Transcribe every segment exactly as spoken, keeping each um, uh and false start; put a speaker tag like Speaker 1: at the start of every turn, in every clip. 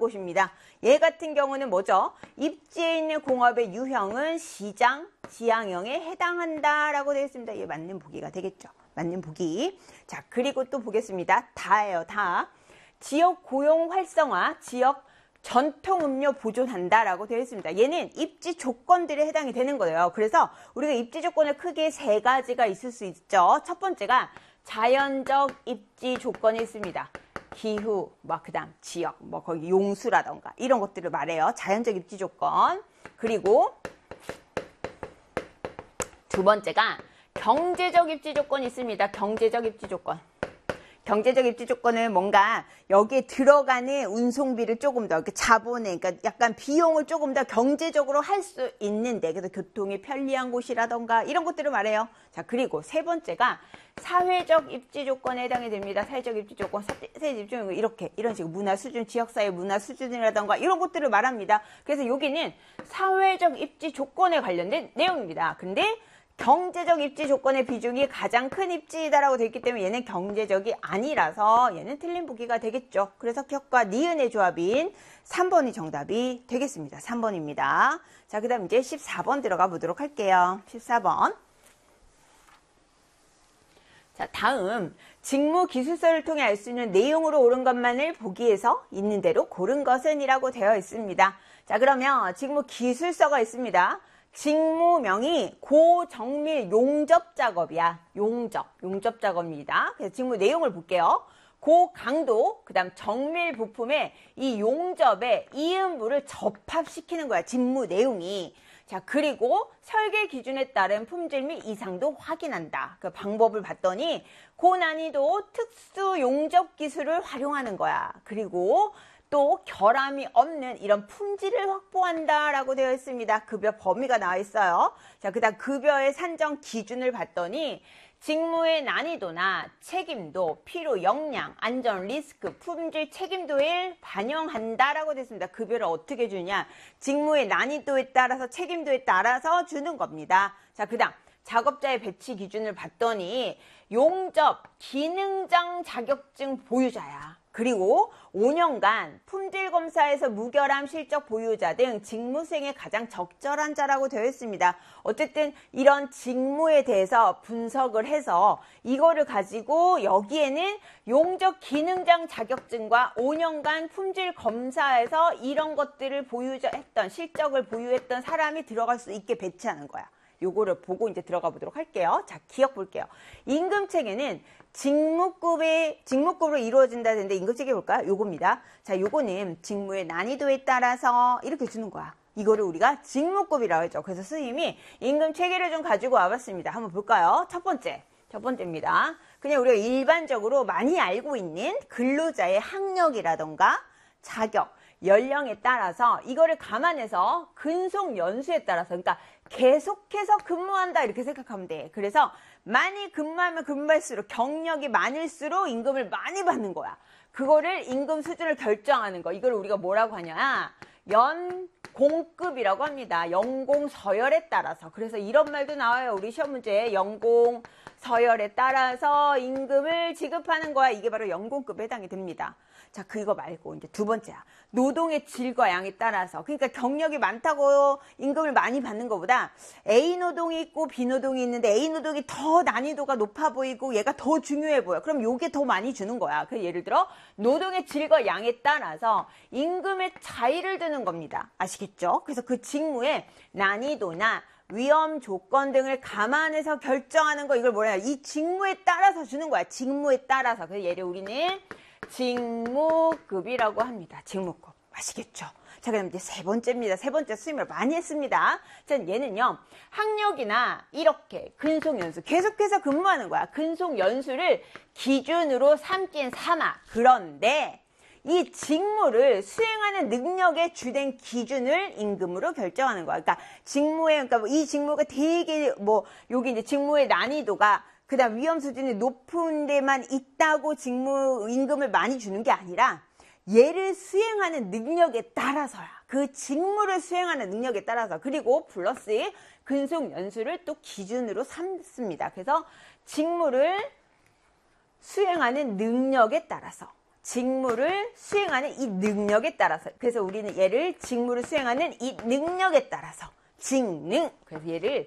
Speaker 1: 곳입니다. 얘 같은 경우는 뭐죠? 입지에 있는 공업의 유형은 시장, 지향형에 해당한다라고 되어 있습니다. 얘 맞는 보기가 되겠죠. 맞는 보기. 자, 그리고 또 보겠습니다. 다예요, 다. 지역 고용 활성화, 지역 전통 음료 보존한다라고 되어 있습니다. 얘는 입지 조건들에 해당이 되는 거예요. 그래서 우리가 입지 조건을 크게 세 가지가 있을 수 있죠. 첫 번째가 자연적 입지 조건이 있습니다. 기후, 뭐 그다음 지역, 뭐 거기 용수라던가 이런 것들을 말해요. 자연적 입지 조건. 그리고 두 번째가 경제적 입지 조건이 있습니다. 경제적 입지 조건. 경제적 입지 조건은 뭔가 여기에 들어가는 운송비를 조금 더 이렇게 자본에, 그러니까 약간 비용을 조금 더 경제적으로 할 수 있는데, 그래서 교통이 편리한 곳이라던가 이런 것들을 말해요. 자, 그리고 세 번째가 사회적 입지 조건에 해당이 됩니다. 사회적 입지 조건, 사회적 입지 조건 이렇게 이런 식으로 문화 수준, 지역사회 문화 수준이라던가 이런 것들을 말합니다. 그래서 여기는 사회적 입지 조건에 관련된 내용입니다. 근데 경제적 입지 조건의 비중이 가장 큰 입지이다라고 되어 있기 때문에 얘는 경제적이 아니라서 얘는 틀린 보기가 되겠죠. 그래서 격과 니은의 조합인 삼 번이 정답이 되겠습니다. 삼 번입니다. 자, 그 다음 이제 십사 번 들어가 보도록 할게요. 십사 번. 자, 다음 직무 기술서를 통해 알 수 있는 내용으로 옳은 것만을 보기에서 있는 대로 고른 것은 이라고 되어 있습니다. 자, 그러면 직무 기술서가 있습니다. 직무명이 고정밀 용접 작업이야. 용접, 용접 작업입니다. 그래서 직무 내용을 볼게요. 고강도, 그 다음 정밀 부품에 이 용접에 이음부를 접합시키는 거야. 직무 내용이. 자, 그리고 설계 기준에 따른 품질 및 이상도 확인한다. 그 방법을 봤더니 고난이도 특수 용접 기술을 활용하는 거야. 그리고 또 결함이 없는 이런 품질을 확보한다라고 되어 있습니다. 급여 범위가 나와 있어요. 자, 그다음 급여의 산정 기준을 봤더니 직무의 난이도나 책임도, 필요, 역량, 안전, 리스크, 품질 책임도를 반영한다라고 되어 있습니다. 급여를 어떻게 주냐? 직무의 난이도에 따라서 책임도에 따라서 주는 겁니다. 자, 그다음 작업자의 배치 기준을 봤더니 용접 기능장 자격증 보유자야. 그리고 오 년간 품질검사에서 무결함 실적 보유자 등 직무수행에 가장 적절한 자라고 되어 있습니다. 어쨌든 이런 직무에 대해서 분석을 해서 이거를 가지고 여기에는 용접 기능장 자격증과 오 년간 품질검사에서 이런 것들을 보유했던, 실적을 보유했던 사람이 들어갈 수 있게 배치하는 거야. 요거를 보고 이제 들어가 보도록 할게요. 자, 기억 볼게요. 임금체계는 직무급의, 직무급으로 이루어진다 되는데 임금체계 볼까요? 요겁니다. 자, 요거는 직무의 난이도에 따라서 이렇게 주는 거야. 이거를 우리가 직무급이라고 했죠. 그래서 선생님이 임금체계를 좀 가지고 와봤습니다. 한번 볼까요? 첫 번째. 첫 번째입니다. 그냥 우리가 일반적으로 많이 알고 있는 근로자의 학력이라던가 자격, 연령에 따라서 이거를 감안해서 근속 연수에 따라서, 그러니까 계속해서 근무한다 이렇게 생각하면 돼. 그래서 많이 근무하면 근무할수록 경력이 많을수록 임금을 많이 받는 거야. 그거를 임금 수준을 결정하는 거. 이걸 우리가 뭐라고 하냐? 연공급이라고 합니다. 연공 서열에 따라서. 그래서 이런 말도 나와요. 우리 시험 문제에 연공 서열에 따라서 임금을 지급하는 거야. 이게 바로 연공급에 해당이 됩니다. 자, 그거 말고 이제 두 번째야. 노동의 질과 양에 따라서. 그러니까 경력이 많다고 임금을 많이 받는 것보다 A 노동이 있고 B 노동이 있는데 A 노동이 더 난이도가 높아 보이고 얘가 더 중요해 보여. 그럼 요게 더 많이 주는 거야. 그 예를 들어 노동의 질과 양에 따라서 임금의 차이를 두는 겁니다. 아시겠죠? 그래서 그 직무의 난이도나 위험 조건 등을 감안해서 결정하는 거, 이걸 뭐냐? 이 직무에 따라서 주는 거야. 직무에 따라서. 그래서 얘를 우리는 직무급이라고 합니다. 직무급. 아시겠죠? 자, 그럼 이제 세 번째입니다. 세 번째 수임을 많이 했습니다. 자, 얘는요, 학력이나 이렇게 근속연수, 계속해서 근무하는 거야. 근속연수를 기준으로 삼긴 삼아. 그런데 이 직무를 수행하는 능력의 주된 기준을 임금으로 결정하는 거야. 그러니까 직무의, 그러니까 이 직무가 되게 뭐, 여기 이제 직무의 난이도가 그 다음 위험 수준이 높은 데만 있다고 직무 임금을 많이 주는 게 아니라 얘를 수행하는 능력에 따라서야. 그 직무를 수행하는 능력에 따라서. 그리고 플러스 근속 연수를 또 기준으로 삼습니다. 그래서 직무를 수행하는 능력에 따라서. 직무를 수행하는 이 능력에 따라서. 그래서 우리는 얘를 직무를 수행하는 이 능력에 따라서 직능. 그래서 얘를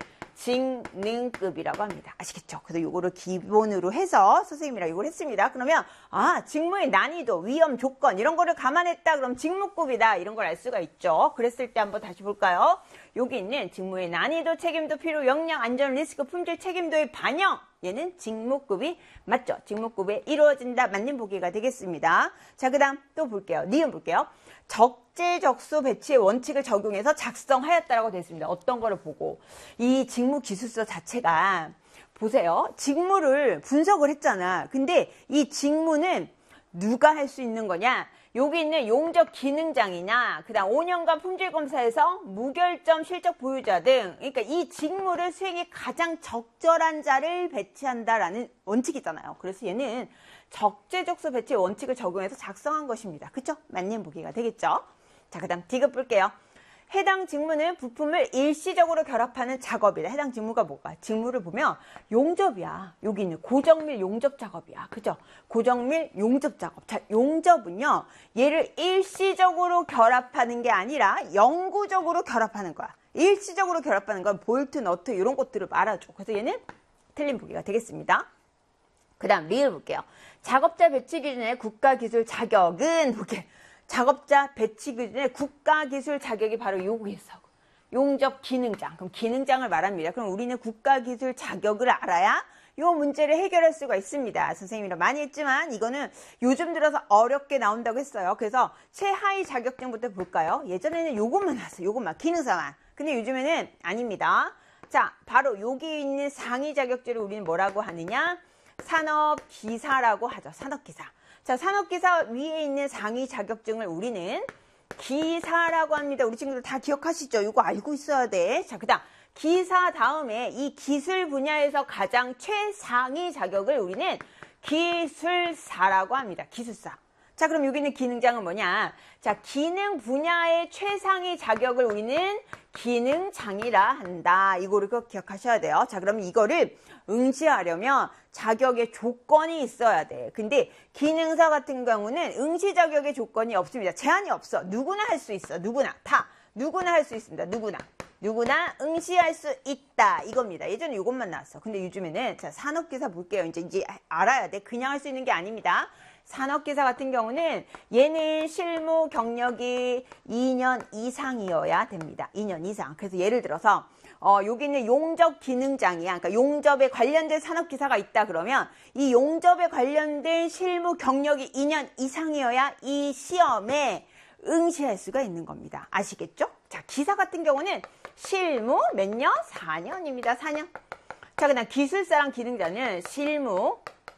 Speaker 1: 직능급이라고 합니다. 아시겠죠? 그래서 요거를 기본으로 해서 선생님이랑 이걸 했습니다. 그러면 아, 직무의 난이도, 위험, 조건 이런 거를 감안했다. 그럼 직무급이다. 이런 걸 알 수가 있죠. 그랬을 때 한번 다시 볼까요? 여기 있는 직무의 난이도, 책임도, 필요, 역량, 안전, 리스크, 품질, 책임도의 반영. 얘는 직무급이 맞죠? 직무급에 이루어진다. 맞는 보기가 되겠습니다. 자, 그 다음 또 볼게요. 니은 볼게요. 적재적소 배치의 원칙을 적용해서 작성하였다라고 되어 있습니다. 어떤 거를 보고. 이 직무기술서 자체가 보세요. 직무를 분석을 했잖아. 근데 이 직무는 누가 할 수 있는 거냐? 여기 있는 용접 기능장이냐, 그 다음 오 년간 품질검사에서 무결점 실적 보유자 등, 그러니까 이 직무를 수행에 가장 적절한 자를 배치한다라는 원칙이잖아요. 그래서 얘는 적재적소 배치의 원칙을 적용해서 작성한 것입니다. 그쵸? 맞는 보기가 되겠죠? 자, 그 다음 디귿 볼게요. 해당 직무는 부품을 일시적으로 결합하는 작업이다. 해당 직무가 뭐가? 직무를 보면 용접이야. 여기 있는 고정밀 용접 작업이야. 그죠? 고정밀 용접 작업. 자, 용접은요. 얘를 일시적으로 결합하는 게 아니라 영구적으로 결합하는 거야. 일시적으로 결합하는 건 볼트, 너트 이런 것들을 말아줘. 그래서 얘는 틀린 보기가 되겠습니다. 그 다음 리을 볼게요. 작업자 배치 기준의 국가기술 자격은 볼게요. 작업자 배치 기준의 국가기술 자격이 바로 요구에서 용접 기능장. 그럼 기능장을 말합니다. 그럼 우리는 국가기술 자격을 알아야 요 문제를 해결할 수가 있습니다. 선생님이랑 많이 했지만 이거는 요즘 들어서 어렵게 나온다고 했어요. 그래서 최하위 자격증부터 볼까요? 예전에는 요것만 나왔어요. 요것만 기능사만. 근데 요즘에는 아닙니다. 자, 바로 여기 있는 상위 자격증을 우리는 뭐라고 하느냐? 산업기사라고 하죠. 산업기사. 자, 산업기사 위에 있는 상위 자격증을 우리는 기사라고 합니다. 우리 친구들 다 기억하시죠? 이거 알고 있어야 돼. 자, 그 다음 기사 다음에 이 기술 분야에서 가장 최상위 자격을 우리는 기술사라고 합니다. 기술사. 자, 그럼 여기 있는 기능장은 뭐냐? 자, 기능 분야의 최상위 자격을 우리는 기능장이라 한다. 이거를 꼭 기억하셔야 돼요. 자, 그럼 이거를 응시하려면 자격의 조건이 있어야 돼. 근데 기능사 같은 경우는 응시 자격의 조건이 없습니다. 제한이 없어. 누구나 할 수 있어. 누구나. 다. 누구나 할 수 있습니다. 누구나. 누구나 응시할 수 있다. 이겁니다. 예전에 이것만 나왔어. 근데 요즘에는 자, 산업기사 볼게요. 이제 이제 알아야 돼. 그냥 할 수 있는 게 아닙니다. 산업기사 같은 경우는 얘는 실무 경력이 이 년 이상이어야 됩니다. 이 년 이상. 그래서 예를 들어서 어, 여기는 용접 기능장이야. 그러니까 용접에 관련된 산업기사가 있다 그러면 이 용접에 관련된 실무 경력이 이 년 이상이어야 이 시험에 응시할 수가 있는 겁니다. 아시겠죠? 자, 기사 같은 경우는 실무 몇 년? 사 년입니다. 사 년. 자, 그다음 기술사랑 기능자는 실무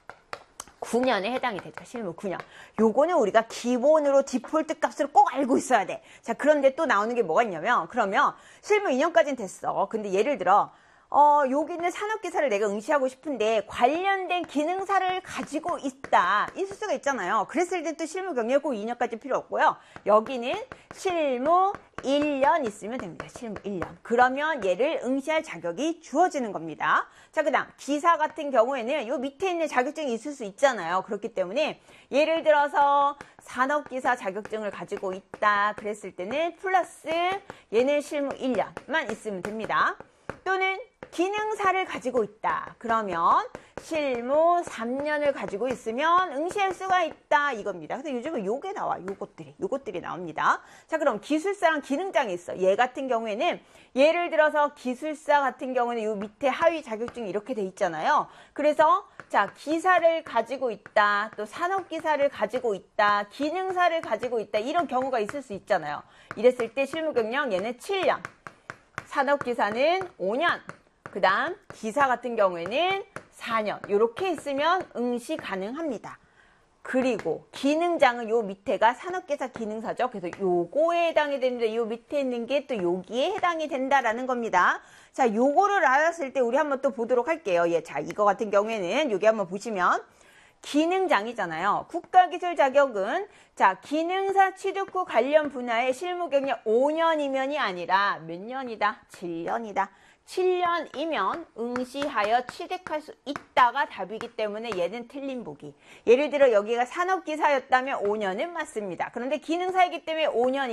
Speaker 1: 구 년에 해당이 되죠. 실무 구 년. 요거는 우리가 기본으로 디폴트 값을 꼭 알고 있어야 돼. 자, 그런데 또 나오는 게 뭐가 있냐면, 그러면 실무 이 년까지는 됐어. 근데 예를 들어, 어, 여기 있는 산업기사를 내가 응시하고 싶은데 관련된 기능사를 가지고 있다. 있을 수가 있잖아요. 그랬을 때 또 실무 경력 꼭 이 년까지 필요 없고요. 여기는 실무 일 년 있으면 됩니다. 실무 일 년. 그러면 얘를 응시할 자격이 주어지는 겁니다. 자, 그 다음 기사 같은 경우에는 요 밑에 있는 자격증이 있을 수 있잖아요. 그렇기 때문에 예를 들어서 산업기사 자격증을 가지고 있다. 그랬을 때는 플러스 얘는 실무 일 년만 있으면 됩니다. 또는 기능사를 가지고 있다. 그러면 실무 삼 년을 가지고 있으면 응시할 수가 있다. 이겁니다. 근데 요즘은 요게 나와. 요것들이. 요것들이 나옵니다. 자, 그럼 기술사랑 기능장이 있어. 얘 같은 경우에는 예를 들어서 기술사 같은 경우는 요 밑에 하위 자격증이 이렇게 돼 있잖아요. 그래서 자, 기사를 가지고 있다. 또 산업기사를 가지고 있다. 기능사를 가지고 있다. 이런 경우가 있을 수 있잖아요. 이랬을 때 실무 경력 얘는 칠 년. 산업기사는 오 년. 그 다음 기사 같은 경우에는 사 년. 이렇게 있으면 응시 가능합니다. 그리고 기능장은 요 밑에가 산업기사 기능사죠. 그래서 요거에 해당이 되는데 요 밑에 있는 게 또 여기에 해당이 된다라는 겁니다. 자, 요거를 알았을 때 우리 한번 또 보도록 할게요. 예, 자, 이거 같은 경우에는 여기 한번 보시면 기능장이잖아요. 국가기술 자격은 자, 기능사 취득 후 관련 분야의 실무 경력 오 년이면이 아니라 몇 년이다? 칠 년이다. 칠 년이면 응시하여 취득할 수 있다가 답이기 때문에 얘는 틀린 보기. 예를 들어 여기가 산업기사였다면 오 년은 맞습니다. 그런데 기능사이기 때문에 오 년